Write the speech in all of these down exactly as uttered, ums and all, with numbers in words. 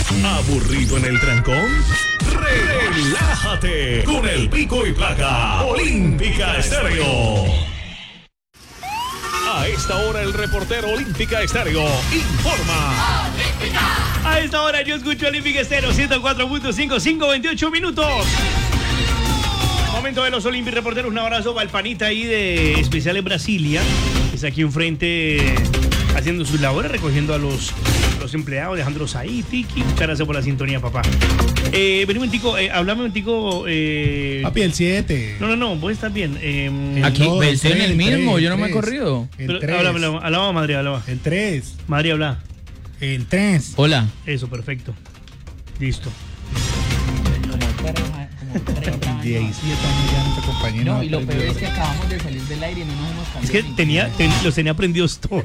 ¿Aburrido en el trancón? Relájate con el pico y placa Olímpica Estéreo. A esta hora el reportero Olímpica Estéreo informa. ¡Olímpica! A esta hora yo escucho Olímpica Estéreo ciento cuatro punto cinco, cinco veintiocho minutos. Momento de los Olímpicos reporteros. Un abrazo para el panita ahí de Especial en Brasilia. Está aquí enfrente haciendo sus labores, recogiendo a los, los empleados, dejándolos ahí, tiki. Muchas gracias por la sintonía, papá. Eh, vení un momentico, eh, hablame un momentico. Eh... Papi, el siete. No, no, no, vos estás bien. Eh... Aquí, no, el estoy en el mismo, tres, yo no tres. me he corrido. El tres. Habla, habla, habla, Madrid, habla. El tres. Madrid, habla. El tres. Hola. Eso, perfecto. Listo. diecisiete años ya nuestra compañía. No, y lo peor es que acabamos de salir del aire y no nos hemos cambiado. Es que tenía, ten, los tenía prendidos todos.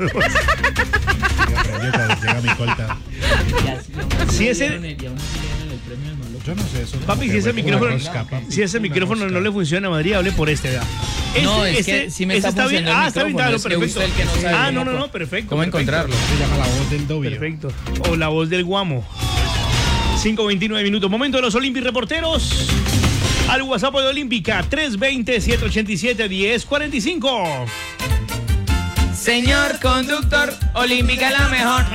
Llega mi colta. Si ese... Yo no sé eso. Papi, si ese micrófono, si ese micrófono no le funciona a Madrid, hable por este, ¿verdad? Este, no, es este, que si me está, está bien. Ah, está bien, está perfecto. El que no sabe ah, no, no, no, perfecto. ¿Cómo perfecto. encontrarlo? Se llama la voz del doble. Perfecto. O la voz del guamo. cinco veintinueve minutos. Momento de los Olímpicos reporteros. Al WhatsApp de Olímpica, tres veinte, siete ochenta y siete, diez cuarenta y cinco. Señor conductor, Olímpica la mejor.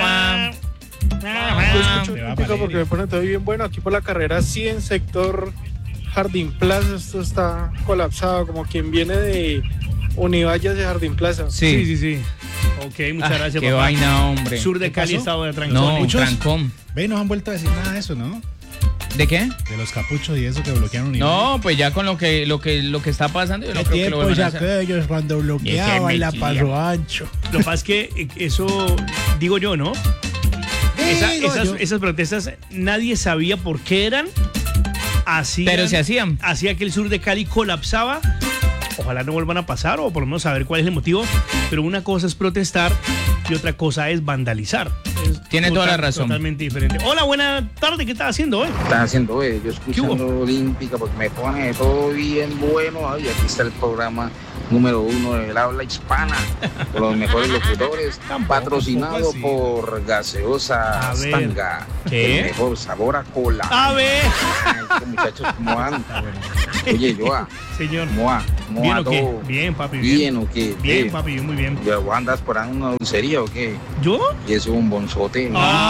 Yo escucho Olímpica porque me pone todo bien bueno. Aquí por la carrera cien, sector Jardín Plaza, esto está colapsado, como quien viene de Univalles de Jardín Plaza. Sí, sí, sí. sí. Ok, muchas ah, gracias, qué papá. vaina, hombre. Sur de Cali, estado de Trancón. No, Muchos. Trancón. Ve, no han vuelto a decir nada de eso, ¿no? ¿De qué? De los capuchos y eso que bloquearon. No, pues ya con lo que lo que lo que está pasando, yo no ¿Qué creo que lo tiempos van a hacer. aquellos cuando bloqueaban la Paso Ancho? Lo que pasa es que eso, digo yo, ¿no? Esa, Digo esas, yo. esas protestas nadie sabía por qué eran. Hacían, Pero se hacían. Hacía que el sur de Cali colapsaba. Ojalá no vuelvan a pasar o por lo menos saber cuál es el motivo. Pero una cosa es protestar y otra cosa es vandalizar. Es Tiene toda la razón. Totalmente diferente. Hola, buena tarde. ¿Qué estás haciendo hoy? Están haciendo hoy, yo escuchando Olímpica porque me pone todo bien bueno. Ay, aquí está el programa número uno del habla hispana, con los mejores locutores, patrocinado así. por Gaseosa A ver. Stanga, ¿Qué? el mejor sabor a cola. A ver. Ay, estos muchachos, ¿cómo andan? Oye, Joa, Señor. ¿cómo va? ¿Cómo ¿Bien va o qué? todo? Bien, papi. Bien, ¿Bien o qué? bien ¿Qué? papi. Yo muy bien. ¿Ya andas por ahí en una dulcería o qué? ¿Yo? Y eso es un bonzote.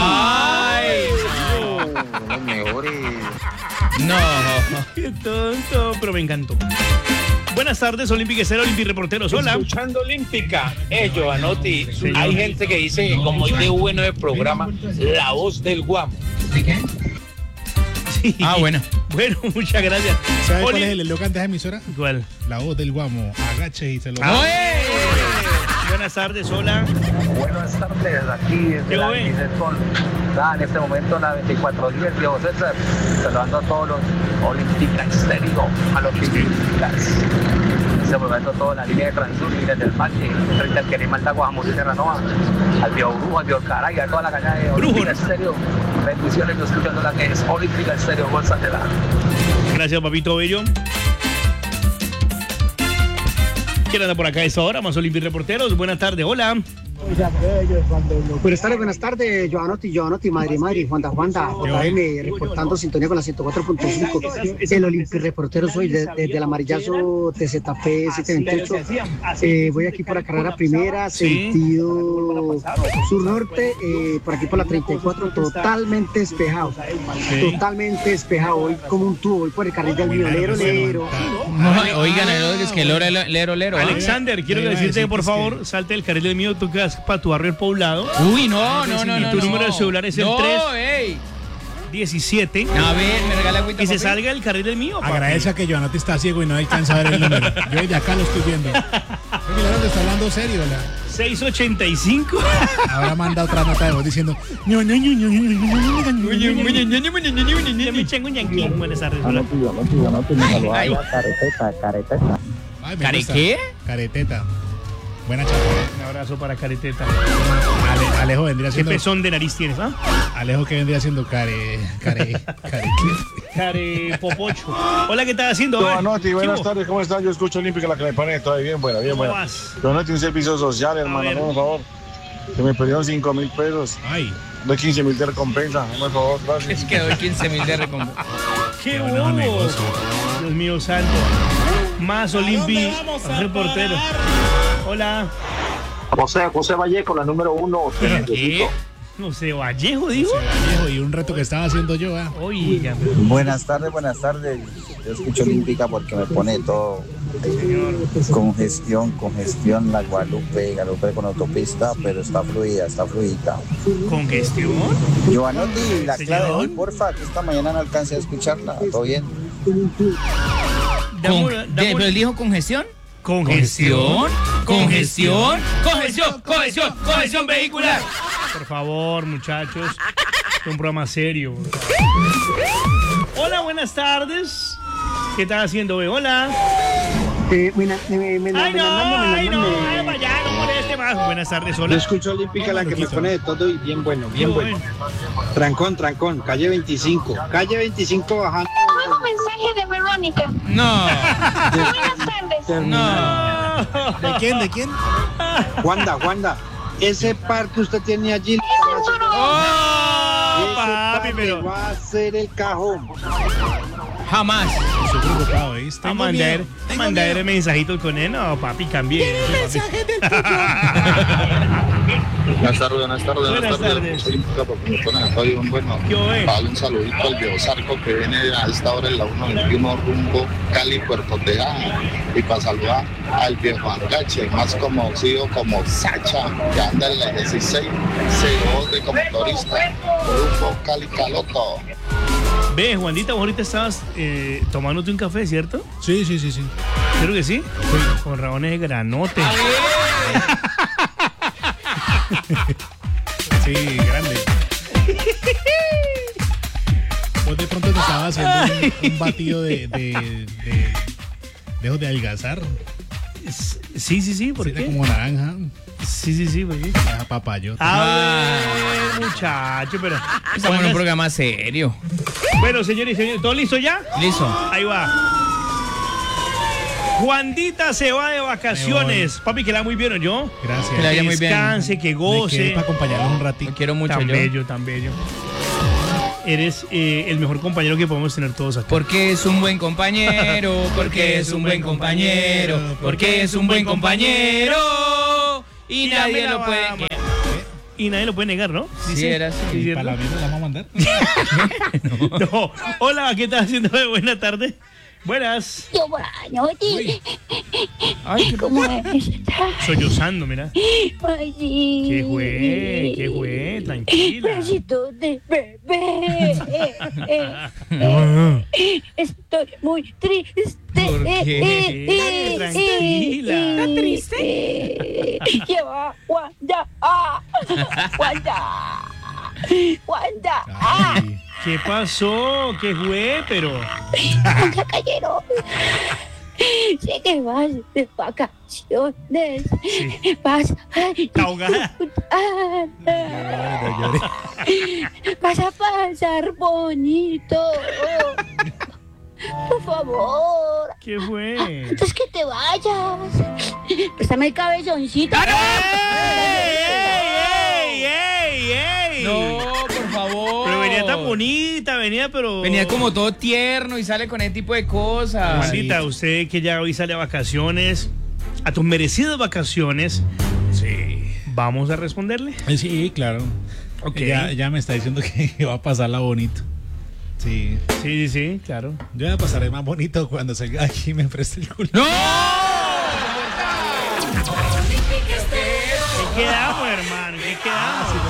¡Ay! No, los mejores. No. Qué tonto, pero me encantó. Buenas tardes, Olímpica Estéreo, Olímpica Reporteros. Hola. Escuchando Olímpica, eh, Giovanotti, Señor. hay gente que dice, como dice bueno el programa, la voz del guamo. ¿De qué? Sí. Ah, bueno. Bueno, muchas gracias. ¿Sabes cuál Oli- es el eslogan de esa emisora? ¿Cuál? La voz del guamo. Agache y se lo... Ah, Buenas tardes, hola. Buenas tardes, aquí desde ¿Qué la ven? Unicentón. Ah, en este momento la veinticuatro diez, Diego César, saludando a todos los Olímpica Estéreo, a los Olímpicas. En este momento toda la línea de Transur, línea del Valle, frente al Querima, el Guajamos y Terranova, al de Brujo, al de Orcaray, a toda la caña de Olímpica Estéreo. Bendiciones, yo escuchando la que es Olímpica Estéreo, gózatela. Gracias, papito bello. ¿Quién anda por acá a esta hora? Más Olímpica Reporteros. Buenas tardes, hola. Buenas tardes, buenas tardes, Giovanotti, Giovanotti, Madre Madre, Juanda Juanda, J M, reportando sintonía con la ciento cuatro punto cinco, el Olímpico Reportero soy de- desde el amarillazo T Z P setecientos veintiocho, eh, voy aquí por la carrera primera, Sí. sentido sur-norte, eh, por aquí por la treinta y cuatro, totalmente despejado, totalmente despejado, voy como un tubo, voy por el carril del mío, lero, lero. No, oigan, es que lero, lero, lero. ¿ah? Alexander, quiero Ahí va a decirte decir que por que es favor salte del carril del mío, tú quedas para tu barrio El Poblado. Uy, no, no, no, Y no. tu no. número de celular es el no, tres. ey. diecisiete. A ver, me regala agüita, Y se papi. salga del carril del mío, papi. Agradece a que Giovanotti está ciego y no alcanza a ver el número. Yo desde acá lo estoy viendo. Oye, mira dónde está hablando serio, ¿verdad? seiscientos ochenta y cinco. Ahora manda otra nota de voz diciendo... "Ño, ño, ño, ño, ño, ño, ño, ño, ño, ño". Yo me chengo un yanquín. Buenas tardes, hola. Ay. Careteta, careteta. Ay, me ¿Care gusta. qué? Careteta. Buena chapa. Un abrazo para Careteta. Ale- Alejo vendría ¿Qué siendo... pezón de nariz tienes, ah? Alejo que vendría siendo care... Care... Care... Care Popocho. Hola, ¿qué estás haciendo? A ver, Giovanotti, buenas ¿qué hubo? tardes, ¿cómo estás? Yo escucho Olímpica, la que me pone, todo bien buena, bien ¿Cómo buena. vas? Giovanotti, un servicio social, hermano, ver. por favor. Que me perdieron cinco mil pesos. Ay. Doy quince mil de recompensa. Por favor, gracias. Es que doy quince mil de recompensa. ¡Qué bobo! Dios mío santo. Más Olimpi, reportero. Hola. José, José Vallejo, la número uno. ¿Qué? José Vallejo, dijo. José Vallejo, y un reto que estaba haciendo yo. ¿eh? Oiga. Buenas tardes, buenas tardes. Yo escucho Olímpica porque me pone todo. Congestión, congestión, la Guadalupe, Guadalupe con autopista, pero está fluida, está fluida. ¿Congestión? Giovanotti, la clave de hoy, porfa, que esta mañana no alcancé a escucharla. ¿Todo bien? Con, de, ¿Pero él dijo congestión? ¿Congestión? ¿Congestión? ¿Congestión? ¿Congestión? ¿Congestión vehicular? Por favor, muchachos. Es un programa serio. Hola, buenas tardes. ¿Qué estás haciendo, güey? Hola. Eh, mira, me, me, ay, me, no, me, ay, no, me, ay, vaya, no moleste más. Buenas tardes, hola. Yo escucho Olímpica, la que me pone de todo y bien bueno, bien bueno. Trancón, trancón, calle veinticinco. Calle veinticinco bajando. Un mensaje de Verónica. No. Buenas tardes. No. ¿De quién? ¿De quién? Wanda, Wanda. Ese par que usted tiene allí. ¡Oh, papi, pero va a ser el cajón! Jamás. Estoy preocupado, ¿viste? A mandar, a mandar mensajitos con él. No, papi, cambié. Buenas tardes, buenas tardes, buenas tardes. Olímpica porque me ponen acá bien bueno. Dale un saludito al viejo Zarco que viene a esta hora en la uno veintiuno rumbo Cali, Puerto Tejada. Y para saludar al viejo Angache, más conocido como Sacha, que anda en la dieciséis, cero dos de como motorista, rumbo Cali Caloto. Ve, Juanita, vos ahorita estabas eh, tomándote un café, ¿cierto? Sí, sí, sí, sí. ¿Creo que sí? Sí. Con rabones de granote. Sí, grande. Vos de pronto te estabas haciendo un, un batido de, de, de, de, de, de algazar. Sí, sí, sí, ¿por sí, qué? Como naranja. Sí, sí, sí, ¿por qué? Ah, papayota. Ah, bueno, muchacho, pero... Estamos en un programa serio. Bueno, señores y señores, ¿todo listo ya? Listo. Ahí va. Juandita se va de vacaciones. Papi, que la muy bien, ¿o yo? Gracias. Que la vaya muy bien. Descanse, que goce. Para acompañarnos un ratito. Te quiero mucho, tan yo. bello, tan bello. Eres eh, el mejor compañero que podemos tener todos acá. Porque es un buen compañero, porque es un buen compañero, porque es un buen compañero. Y nadie lo puede negar. Y nadie lo puede negar, ¿no? Sí, sí era así. ¿Y para la mierda la vamos a mandar? no. no. Hola, ¿qué estás haciendo? Buenas tardes. Buenas. Yo, bueno, oye. Ay, ¿cómo es? Sollozando, mira. Ay, sí. ¿Qué fue? ¿Qué fue? Tranquila. Besito de bebé. Estoy muy triste. ¿Por qué? Tranquila. ¿Está triste? Lleva Wanda. Wanda. Wanda. Ay. ¿Qué pasó? ¿Qué fue? Pero... Nunca cayeron. Sé que vas de vacaciones. Sí. Vas a ahogada. Vas a pasar bonito. Por favor. ¿Qué fue? Antes que te vayas. Préstame el cabezoncito. ¡Ey, ey, ey, ey! No, por favor. Pero venía tan bonita, venía pero... Venía como todo tierno y sale con ese tipo de cosas. Juanita, usted que ya hoy sale a vacaciones, a tus merecidas vacaciones, sí. ¿Vamos a responderle? Sí, claro. Okay. Ya, ya me está diciendo que va a pasarla bonito. Sí. Sí, sí, sí, claro. Yo la pasaré más bonito cuando salga aquí y me preste el culo. ¡No! ¿Qué quedamos, hermano?